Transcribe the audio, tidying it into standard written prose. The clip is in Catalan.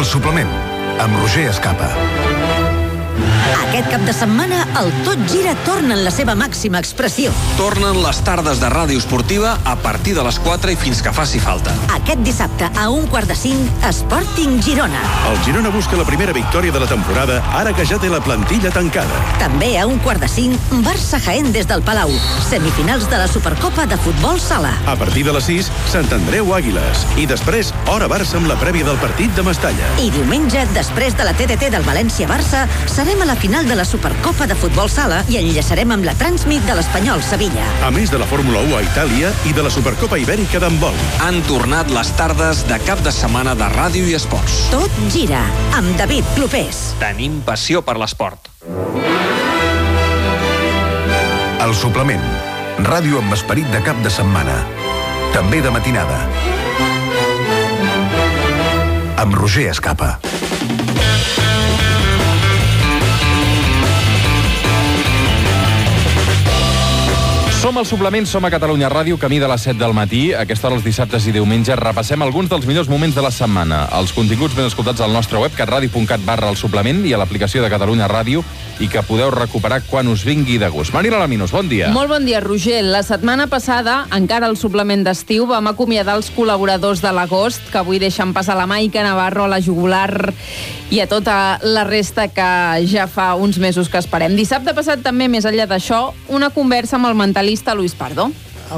El suplement, amb Roger Escapa. Aquest cap de setmana, el Tot Gira torna en la seva màxima expressió. Tornen les tardes de ràdio esportiva a partir de les 4 i fins que faci falta. Aquest dissabte, a 1:45, Sporting Girona. El Girona busca la primera victòria de la temporada, ara que ja té la plantilla tancada. També a 1:45, Barça-Jaén des del Palau. Semifinals de la Supercopa de Futbol Sala. A partir de les 6, Sant Andreu Àguiles. I després, hora Barça amb la prèvia del partit de Mestalla. I diumenge, després de la TDT del València-Barça, serem a la final de la Supercopa de Futbol Sala i enllaçarem amb la Transmit de l'Espanyol Sevilla. A més de la Fórmula 1 a Itàlia i de la Supercopa Ibèrica d'handbol. Han tornat les tardes de cap de setmana de ràdio i esports. Tot gira, amb David Clopés. Tenim passió per l'esport. El suplement, ràdio amb esperit de cap de setmana. També de matinada. Amb Roger Escapa. Som al suplement, som a Catalunya Ràdio, camí de les 7 del matí. A aquesta hora, els dissabtes i diumenges, repassem alguns dels millors moments de la setmana. Els continguts ben escoltats al nostre web, catradio.cat/el suplement, i a l'aplicació de Catalunya Ràdio, i que podeu recuperar quan us vingui de gust. Marina Laminos, bon dia. Molt bon dia, Roger. La setmana passada, encara al suplement d'estiu, vam acomiadar els col·laboradors de l'agost, que avui deixen pas a la Maica Navarro, a la Jugular i a tota la resta que ja fa uns mesos que esperem. Dissabte passat també, més enllà d'això, una conversa amb el mentalista Luis Pardo.